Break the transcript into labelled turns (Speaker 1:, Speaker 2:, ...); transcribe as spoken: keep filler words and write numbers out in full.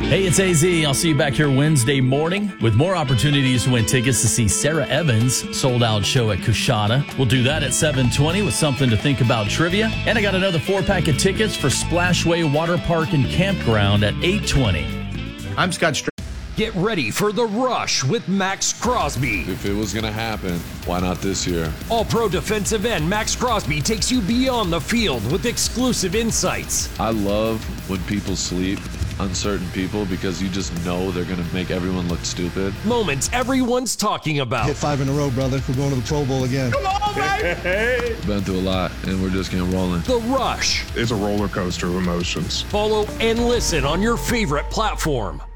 Speaker 1: Hey, it's A Z. I'll see you back here Wednesday morning with more opportunities to win tickets to see Sarah Evans' sold-out show at Coushatta. We'll do that at seven twenty with something to think about trivia. And I got another four-pack of tickets for Splashway Water Park and Campground at eight twenty.
Speaker 2: I'm Scott Str-
Speaker 3: Get ready for The Rush with Max Crosby.
Speaker 4: If it was going to happen, why not this year?
Speaker 3: All-pro defensive end Max Crosby takes you beyond the field with exclusive insights.
Speaker 4: I love when people sleep, uncertain people, because you just know they're going to make everyone look stupid.
Speaker 3: Moments everyone's talking about.
Speaker 5: Hit five in a row, brother. We're going to the Pro Bowl again.
Speaker 2: Come on, baby!
Speaker 4: Been through a lot, and we're just getting rolling.
Speaker 3: The Rush.
Speaker 6: It's a roller coaster of emotions.
Speaker 3: Follow and listen on your favorite platform.